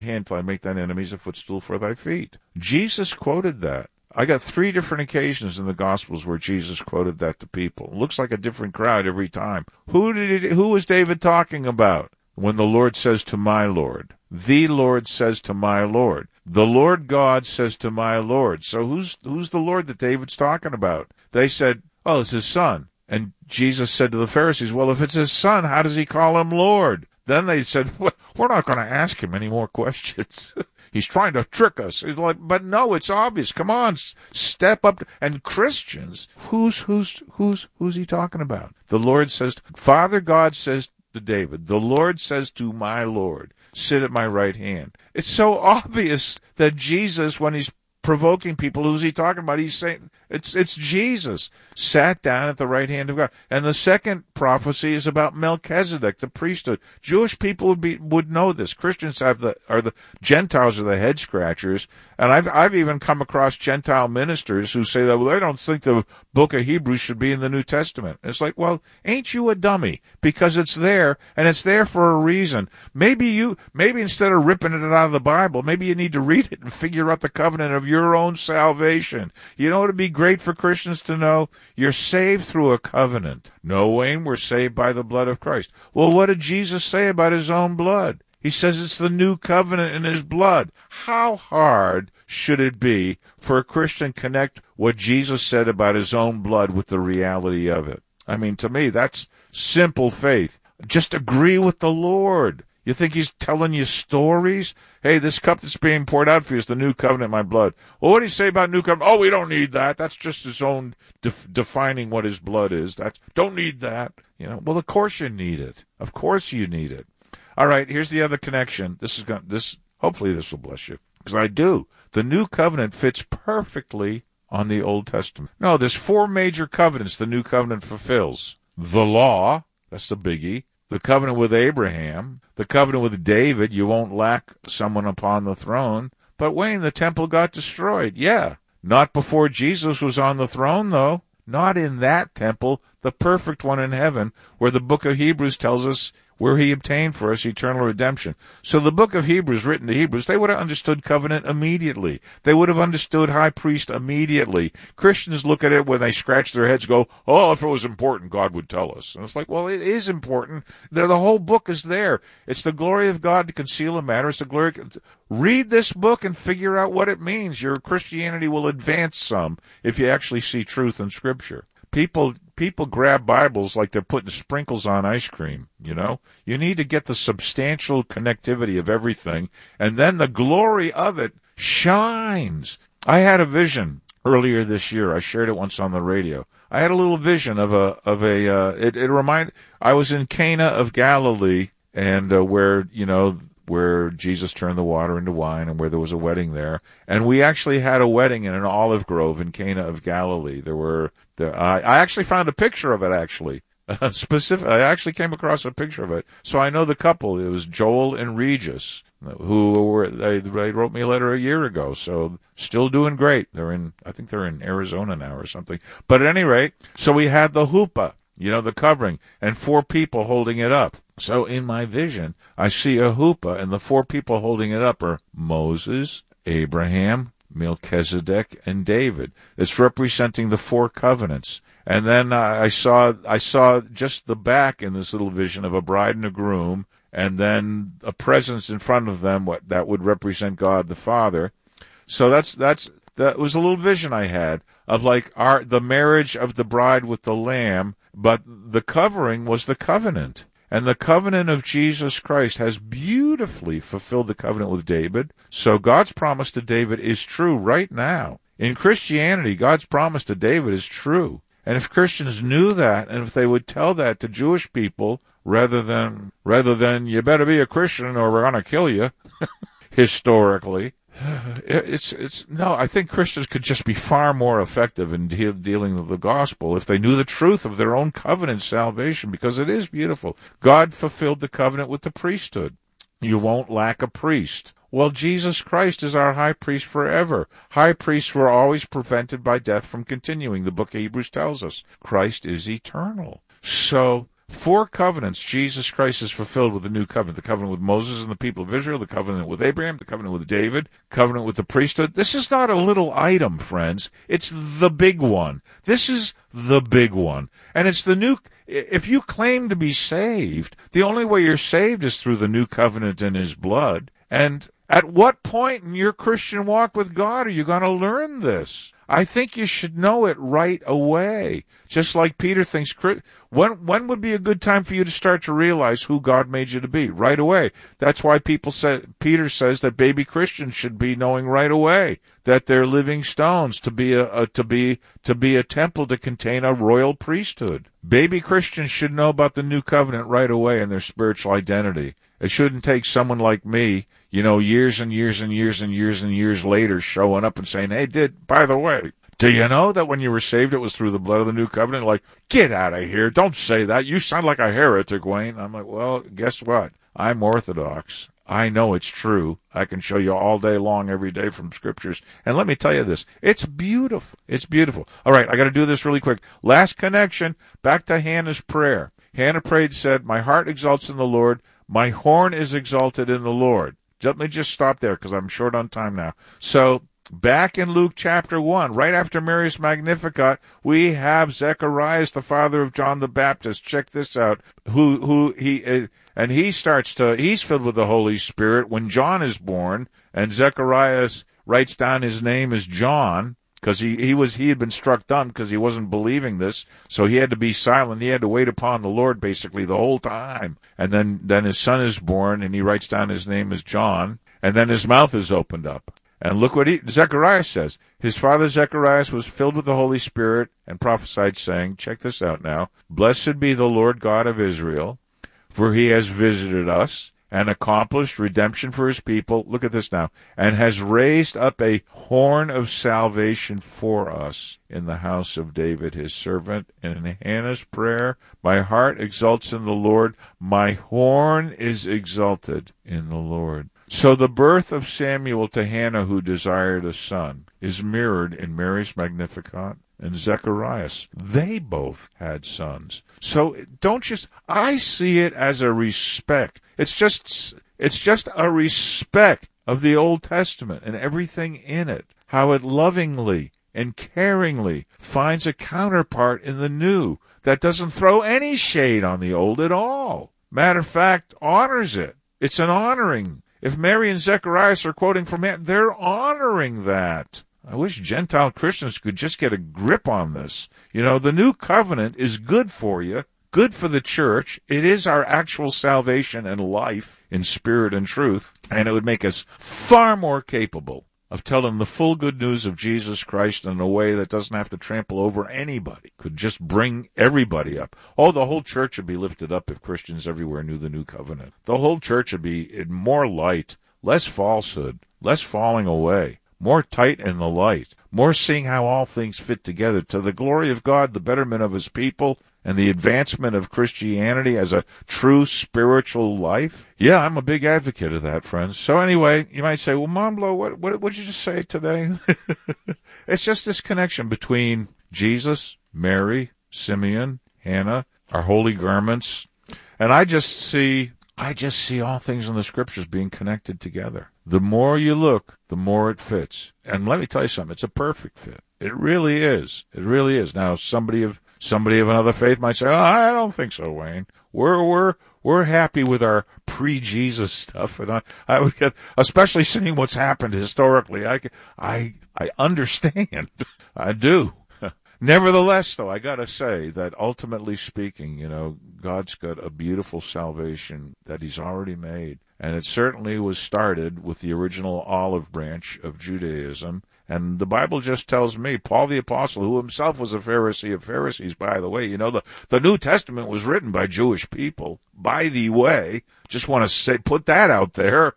hand till I make thine enemies a footstool for thy feet. Jesus quoted that. I got 3 different occasions in the Gospels where Jesus quoted that to people. It looks like a different crowd every time. Who was David talking about when the Lord says to my Lord? The Lord says to my Lord. The Lord God says to my Lord. So who's the Lord that David's talking about? They said, oh, it's his son. And Jesus said to the Pharisees, well, if it's his son, how does he call him Lord? Then they said, well, we're not going to ask him any more questions. He's trying to trick us. He's like, but no, it's obvious. Come on, step up. And Christians, who's he talking about? The Lord says, Father God says to David, the Lord says to my Lord, sit at my right hand. It's so obvious that Jesus, when he's provoking people, who's he talking about? He's saying, it's Jesus, sat down at the right hand of God. And the second prophecy is about Melchizedek, the priesthood. Jewish people would know this. Christians are the Gentiles are the head scratchers. And I've even come across Gentile ministers who say that, well, they don't think the book of Hebrews should be in the New Testament. It's like, well, ain't you a dummy? Because it's there, and it's there for a reason. Maybe instead of ripping it out of the Bible, maybe you need to read it and figure out the covenant of your own salvation. You know what would be great for Christians to know? You're saved through a covenant. No, Wayne, we're saved by the blood of Christ. Well, what did Jesus say about his own blood? He says it's the new covenant in his blood. How hard should it be for a Christian to connect what Jesus said about his own blood with the reality of it? I mean, to me, that's simple faith. Just agree with the Lord. You think he's telling you stories? Hey, this cup that's being poured out for you is the new covenant in my blood. Well, what do you say about new covenant? Oh, we don't need that. That's just his own defining what his blood is. Don't need that. Well, of course you need it. Of course you need it. All right, here's the other connection. Hopefully this will bless you, because I do. The new covenant fits perfectly on the Old Testament. No, there's 4 major covenants the new covenant fulfills. The law, that's the biggie. The covenant with Abraham. The covenant with David, you won't lack someone upon the throne. But Wayne, the temple got destroyed. Yeah, not before Jesus was on the throne, though. Not in that temple, the perfect one in heaven, where the book of Hebrews tells us where he obtained for us eternal redemption. So the book of Hebrews, written to Hebrews, they would have understood covenant immediately. They would have understood high priest immediately. Christians look at it when they scratch their heads, go, oh, if it was important, God would tell us. And it's like, well, it is important. The whole book is there. It's the glory of God to conceal a matter. It's the glory. Read this book and figure out what it means. Your Christianity will advance some if you actually see truth in Scripture. People grab Bibles like they're putting sprinkles on ice cream, You need to get the substantial connectivity of everything, and then the glory of it shines. I had a vision earlier this year. I shared it once on the radio. I had a little vision of I was in Cana of Galilee, and where Jesus turned the water into wine, and where there was a wedding there. And we actually had a wedding in an olive grove in Cana of Galilee. I actually found a picture of it, actually. I actually came across a picture of it. So I know the couple. It was Joel and Regis, they wrote me a letter a year ago. So still doing great. I think they're in Arizona now or something. But at any rate, so we had the huppah, the covering, and 4 people holding it up. So in my vision, I see a huppah, and the 4 people holding it up are Moses, Abraham, Melchizedek, and David. It's representing the 4 covenants. And then I saw just the back in this little vision of a bride and a groom, and then a presence in front of them that would represent God the Father. So that was a little vision I had of like the marriage of the bride with the lamb, but the covering was the covenant. And the covenant of Jesus Christ has beautifully fulfilled the covenant with David. So God's promise to David is true right now. In Christianity, God's promise to David is true. And if Christians knew that, and if they would tell that to Jewish people, rather than you better be a Christian or we're going to kill you, historically, I think Christians could just be far more effective in dealing with the gospel if they knew the truth of their own covenant salvation, because it is beautiful. God fulfilled the covenant with the priesthood. You won't lack a priest. Well, Jesus Christ is our high priest forever. High priests were always prevented by death from continuing. The book of Hebrews tells us Christ is eternal. So 4 covenants Jesus Christ has fulfilled with the new covenant. The covenant with Moses and the people of Israel, the covenant with Abraham, the covenant with David, covenant with the priesthood. This is not a little item, friends. It's the big one. This is the big one. And it's the new... If you claim to be saved, the only way you're saved is through the new covenant in his blood. And at what point in your Christian walk with God are you going to learn this? I think you should know it right away. Just like Peter thinks, when would be a good time for you to start to realize who God made you to be? Right away. That's why Peter says that baby Christians should be knowing right away that they're living stones to be a temple to contain a royal priesthood. Baby Christians should know about the new covenant right away and their spiritual identity. It shouldn't take someone like me, years and years and years and years and years later showing up and saying, hey, by the way, do you know that when you were saved it was through the blood of the new covenant? Like, get out of here. Don't say that. You sound like a heretic, Wayne. I'm like, well, guess what? I'm Orthodox. I know it's true. I can show you all day long, every day from scriptures. And let me tell you this. It's beautiful. It's beautiful. All right, I got to do this really quick. Last connection, back to Hannah's prayer. Hannah prayed, said, my heart exalts in the Lord. My horn is exalted in the Lord. Let me just stop there because I'm short on time now. So back in Luke chapter 1, right after Mary's Magnificat, we have Zacharias, the father of John the Baptist. Check this out. He's filled with the Holy Spirit when John is born, and Zacharias writes down his name as John because he had been struck dumb because he wasn't believing this, so he had to be silent. He had to wait upon the Lord basically the whole time. And then his son is born, and he writes down his name as John, and then his mouth is opened up. And look what Zechariah says. His father Zacharias was filled with the Holy Spirit and prophesied, saying, check this out now, blessed be the Lord God of Israel, for he has visited us and accomplished redemption for his people. Look at this now. And has raised up a horn of salvation for us in the house of David, his servant. And in Hannah's prayer, my heart exalts in the Lord. My horn is exalted in the Lord. So the birth of Samuel to Hannah, who desired a son, is mirrored in Mary's Magnificat and Zacharias. They both had sons. So I see it as a respect. It's just a respect of the Old Testament and everything in it. How it lovingly and caringly finds a counterpart in the new that doesn't throw any shade on the old at all. Matter of fact, honors it. It's an honoring. If Mary and Zacharias are quoting from it, they're honoring that. I wish Gentile Christians could just get a grip on this. The new covenant is good for you, good for the church. It is our actual salvation and life in spirit and truth, and it would make us far more capable of telling the full good news of Jesus Christ in a way that doesn't have to trample over anybody. Could just bring everybody up. Oh, the whole church would be lifted up if Christians everywhere knew the new covenant. The whole church would be in more light, less falsehood, less falling away, more tight in the light, more seeing how all things fit together to the glory of God, the betterment of his people, and the advancement of Christianity as a true spiritual life. Yeah, I'm a big advocate of that, friends. So anyway, you might say, well, Mom Blow, what did you just say today? It's just this connection between Jesus, Mary, Simeon, Hannah, our holy garments, and I just see all things in the scriptures being connected together. The more you look, the more it fits. And let me tell you something, it's a perfect fit. It really is. It really is. Now, somebody of another faith might say, oh, I don't think so, Wayne. We're happy with our pre-Jesus stuff, and I would get, especially seeing what's happened historically. I understand. I do. Nevertheless, though, I gotta say that ultimately speaking, God's got a beautiful salvation that he's already made. And it certainly was started with the original olive branch of Judaism. And the Bible just tells me, Paul the Apostle, who himself was a Pharisee of Pharisees, by the way, the New Testament was written by Jewish people, by the way. Just want to put that out there,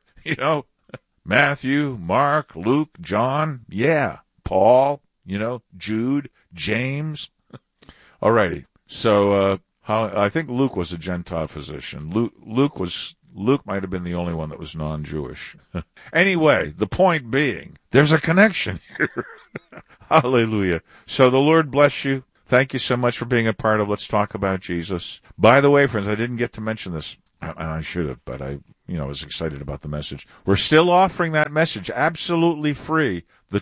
Matthew, Mark, Luke, John, yeah, Paul, Jude, James. Alrighty. So, I think Luke was a Gentile physician. Luke might have been the only one that was non-Jewish. Anyway, the point being, there's a connection here. Hallelujah. So the Lord bless you. thank you so much for being a part of Let's Talk About Jesus. By the way, friends, I didn't get to mention this, and I should have, but I was excited about the message. We're still offering that message absolutely free. The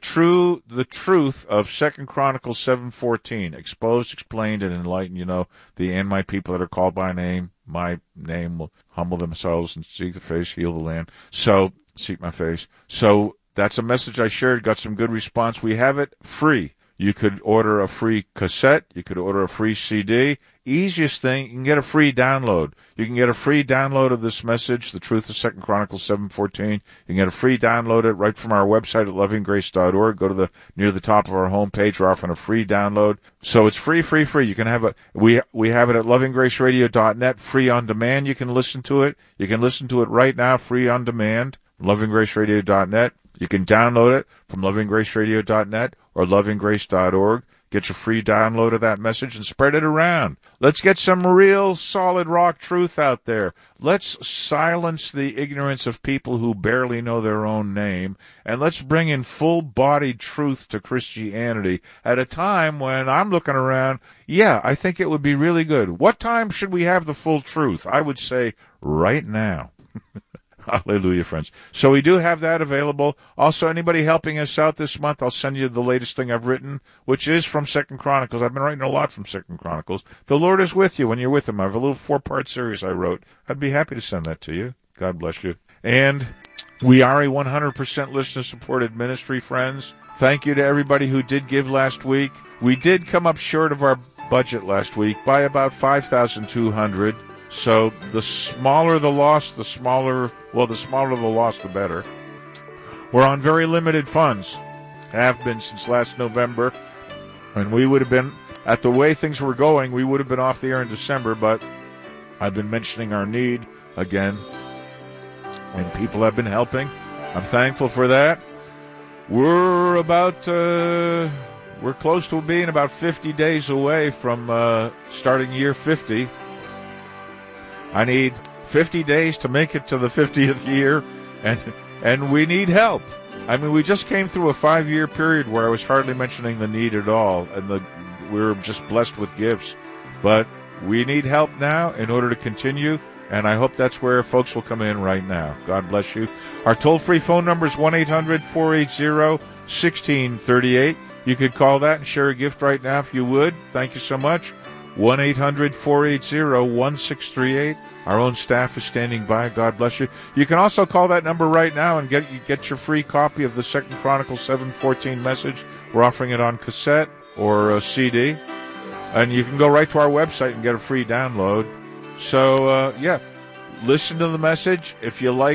truth of 2 Chronicles 7:14, exposed, explained, and enlightened. And my people that are called by my name will humble themselves and seek the face, heal the land. So, seek my face. So, that's a message I shared, got some good response. We have it free. You could order a free cassette. You could order a free CD. Easiest thing, you can get a free download. You can get a free download of this message, The Truth of 2 Chronicles 7:14. You can get a free download it right from our website at lovinggrace.org. Go to near the top of our homepage. We're offering a free download. So it's free. You can have we have it at lovinggraceradio.net, free on demand. You can listen to it. You can listen to it right now, free on demand, lovinggraceradio.net. You can download it from lovinggraceradio.net or lovinggrace.org. Get your free download of that message and spread it around. Let's get some real solid rock truth out there. Let's silence the ignorance of people who barely know their own name, and let's bring in full-bodied truth to Christianity at a time when I'm looking around, I think it would be really good. What time should we have the full truth? I would say right now. Hallelujah, friends. So we do have that available. Also, anybody helping us out this month, I'll send you the latest thing I've written, which is from 2 Chronicles. I've been writing a lot from 2 Chronicles. The Lord is with you when you're with him. I have a little 4-part series I wrote. I'd be happy to send that to you. God bless you. And we are a 100% listener-supported ministry, friends. Thank you to everybody who did give last week. We did come up short of our budget last week by about $5,200. So the smaller the loss, the smaller the loss, the better. We're on very limited funds, have been since last November, and we would have been, at the way things were going, we would have been off the air in December, but I've been mentioning our need again, and people have been helping. I'm thankful for that. We're close to being about 50 days away from starting year 50. I need 50 days to make it to the 50th year, and we need help. I mean, we just came through a 5-year period where I was hardly mentioning the need at all, and we were just blessed with gifts. But we need help now in order to continue, and I hope that's where folks will come in right now. God bless you. Our toll-free phone number is 1-800-480-1638. You could call that and share a gift right now if you would. Thank you so much. 1-800-480-1638. Our own staff is standing by. God bless you. You can also call that number right now and get your free copy of the 2 Chronicles 7:14 message. We're offering it on cassette or a CD. And you can go right to our website and get a free download. So, listen to the message. If you like,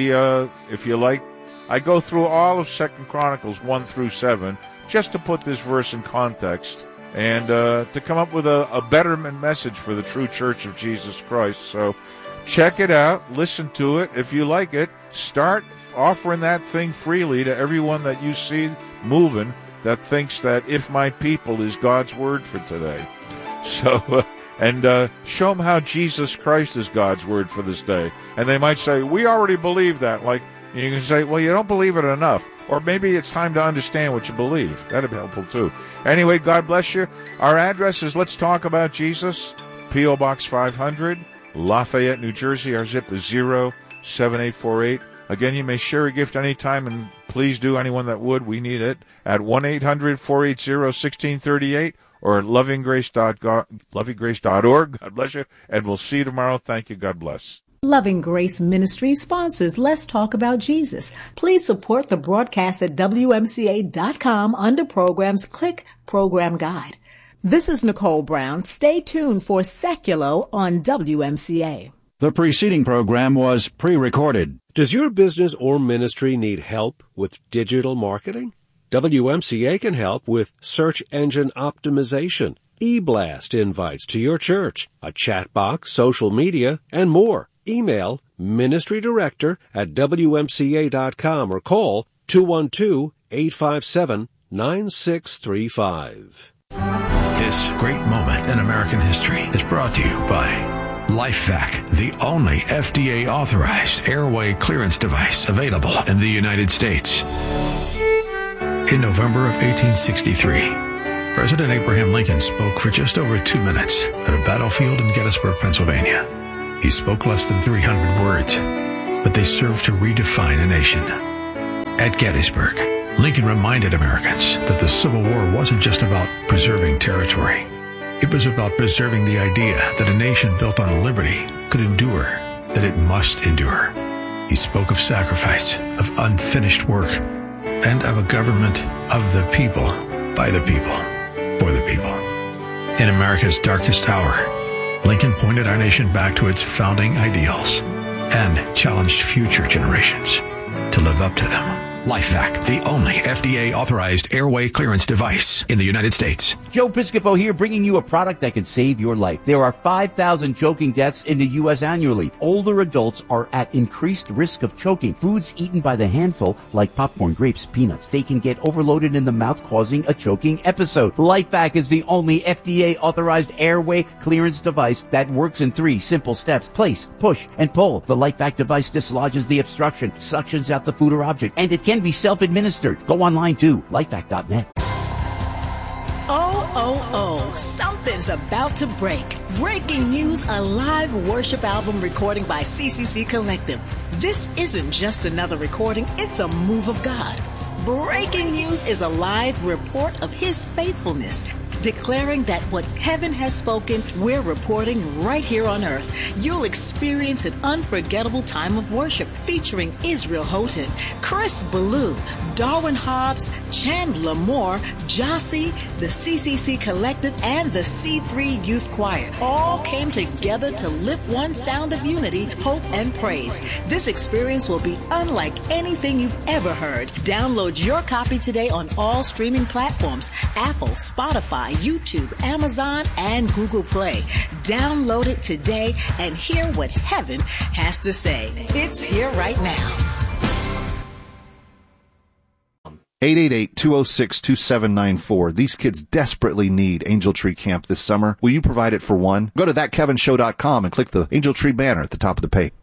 I go through all of 2 Chronicles 1 through 7 just to put this verse in context. And to come up with a betterment message for the true church of Jesus Christ. So check it out. Listen to it. If you like it, start offering that thing freely to everyone that you see moving that thinks that if my people is God's word for today. So, show them how Jesus Christ is God's word for this day. And they might say, we already believe that. Like, you can say, well, you don't believe it enough. Or maybe it's time to understand what you believe. That'd be helpful, too. Anyway, God bless you. Our address is Let's Talk About Jesus, P.O. Box 500, Lafayette, New Jersey. Our zip is 07848. Again, you may share a gift anytime, and please do, anyone that would. We need it. At 1-800-480-1638 or at lovinggrace.org. God bless you, and we'll see you tomorrow. Thank you. God bless. Loving Grace Ministry sponsors Let's Talk About Jesus. Please support the broadcast at WMCA.com. Under Programs, click Program Guide. This is Nicole Brown. Stay tuned for Seculo on WMCA. The preceding program was pre-recorded. Does your business or ministry need help with digital marketing? WMCA can help with search engine optimization, e-blast invites to your church, a chat box, social media, and more. Email ministrydirector@WMCA.com or call 212-857-9635. This great moment in American history is brought to you by LifeVac, the only FDA-authorized airway clearance device available in the United States. In November of 1863, President Abraham Lincoln spoke for just over 2 minutes at a battlefield in Gettysburg, Pennsylvania. He spoke less than 300 words, but they served to redefine a nation. At Gettysburg, Lincoln reminded Americans that the Civil War wasn't just about preserving territory. It was about preserving the idea that a nation built on liberty could endure, that it must endure. He spoke of sacrifice, of unfinished work, and of a government of the people, by the people, for the people. In America's darkest hour, Lincoln pointed our nation back to its founding ideals and challenged future generations to live up to them. LifeVac, the only FDA-authorized airway clearance device in the United States. Joe Piscopo here, bringing you a product that can save your life. There are 5,000 choking deaths in the U.S. annually. Older adults are at increased risk of choking. Foods eaten by the handful, like popcorn, grapes, peanuts, they can get overloaded in the mouth, causing a choking episode. LifeVac is the only FDA-authorized airway clearance device that works in 3 simple steps. Place, push, and pull. The LifeVac device dislodges the obstruction, suctions out the food or object, and it can be self-administered. Go online to lifevac.net. Oh, something's about to break. Breaking news, a live worship album recording by CCC Collective. This isn't just another recording, it's a move of God. Breaking news is a live report of His faithfulness, declaring that what heaven has spoken, we're reporting right here on earth. You'll experience an unforgettable time of worship featuring Israel Houghton, Chris Ballou, Darwin Hobbs, Chandler Moore, Jossie, the CCC Collective, and the C3 Youth Choir all came together to lift one sound of unity, hope, and praise. This experience will be unlike anything you've ever heard. Download your copy today on all streaming platforms: Apple, Spotify, YouTube, Amazon, and Google Play. Download it today and hear what heaven has to say. It's here right now. 888-206-2794. These kids desperately need Angel Tree Camp this summer. Will you provide it for one? Go to thatkevinshow.com and click the Angel Tree banner at the top of the page.